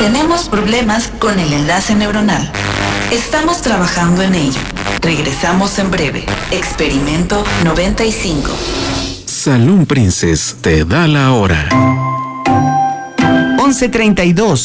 Tenemos problemas con el enlace neuronal. Estamos trabajando en ello. Regresamos en breve. Experimento 95. Saloon Princess te da la hora. 11:32.